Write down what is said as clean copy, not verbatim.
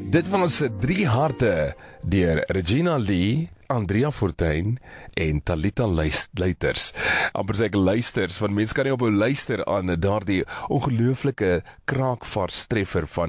Dit was Drie Harte deur Regina Lee, Andrea Fortuin en Talita Luiters. Amper sê ek luisters, want mense kan nie ophou luister aan daardie ongelooflike kraakvars treffer van